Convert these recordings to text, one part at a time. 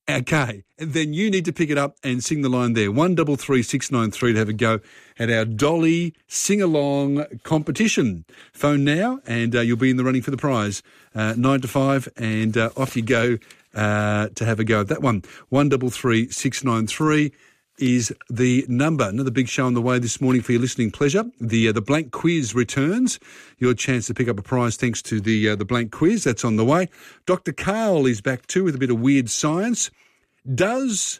Okay, and then you need to pick it up and sing the line there. 133693 to have a go at our Dolly sing-along competition. Phone now and you'll be in the running for the prize. 9 to 5 and off you go to have a go at that one. 133693 is the number. Another big show on the way this morning for your listening pleasure. The blank quiz returns. Your chance to pick up a prize thanks to the blank quiz. That's on the way. Dr. Karl is back too with a bit of weird science. Does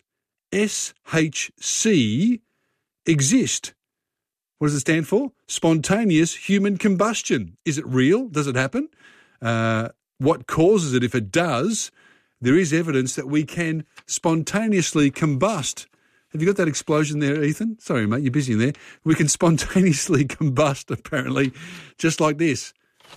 SHC exist? What does it stand for? Spontaneous human combustion. Is it real? Does it happen? What causes it if it does? There is evidence that we can spontaneously combust. Have you got that explosion there, Ethan? Sorry, mate, you're busy in there. We can spontaneously combust, apparently, just like this.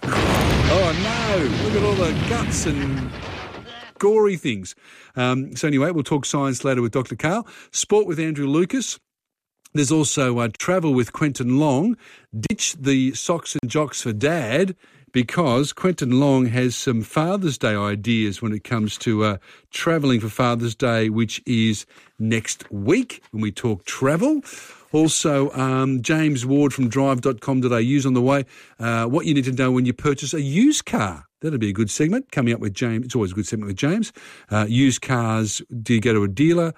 Oh, no. Look at all the guts and gory things. So anyway, we'll talk science later with Dr. Karl. Sport with Andrew Lucas. There's also travel with Quentin Long. Ditch the socks and jocks for Dad, because Quentin Long has some Father's Day ideas when it comes to travelling for Father's Day, which is next week when we talk travel. Also, James Ward from drive.com.au's on the way. What you need to know when you purchase a used car. That'll be a good segment coming up with James. It's always a good segment with James. Used cars, do you go to a dealer?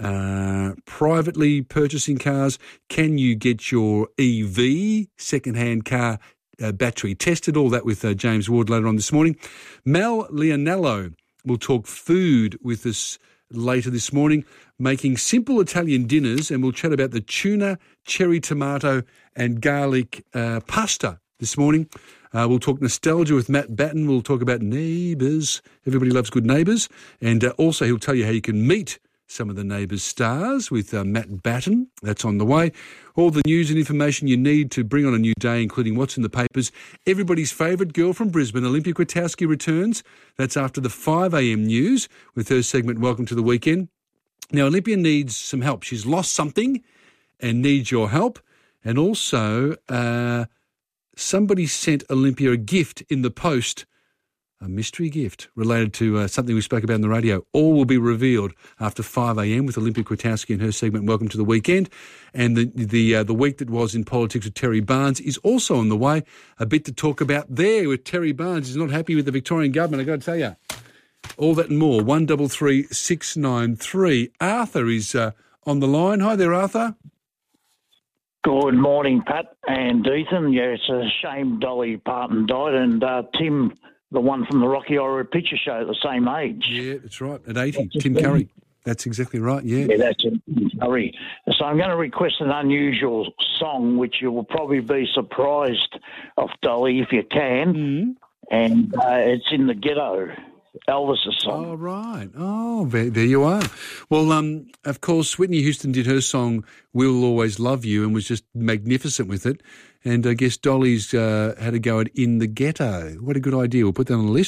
Privately purchasing cars. Can you get your EV, second-hand car, battery tested? All that with James Ward later on this morning. Mal Leonello will talk food with us later this morning, making simple Italian dinners, and we'll chat about the tuna, cherry tomato and garlic pasta this morning. We'll talk nostalgia with Matt Batten. We'll talk about Neighbours. Everybody loves good neighbours. And also he'll tell you how you can meet some of the Neighbours stars with Matt Batten. That's on the way. All the news and information you need to bring on a new day, including what's in the papers. Everybody's favourite girl from Brisbane, Olympia Kwiatkowski, returns. That's after the 5 a.m. news with her segment, Welcome to the Weekend. Now, Olympia needs some help. She's lost something and needs your help. And also, somebody sent Olympia a gift in the post, a mystery gift related to something we spoke about on the radio. All will be revealed after 5 a.m. with Olympia Kwiatkowski and her segment, Welcome to the Weekend. And the week that was in politics with Terry Barnes is also on the way. A bit to talk about there with Terry Barnes. He's not happy with the Victorian government, I've got to tell you. All that and more, 133693. Arthur is on the line. Hi there, Arthur. Good morning, Pat and Ethan. Yeah, it's a shame Dolly Parton died, and Tim, the one from the Rocky Horror Picture Show, at the same age. Yeah, that's right, at 80, Tim Curry. That's exactly right, yeah. Yeah, that's it, Curry. So I'm going to request an unusual song, which you will probably be surprised of, Dolly, if you can. Mm-hmm. And it's In the Ghetto, Elvis's song. Oh, right. Oh, there you are. Well, of course, Whitney Houston did her song, We'll Always Love You, and was just magnificent with it. And I guess Dolly's had a go at In the Ghetto. What a good idea. We'll put that on the list.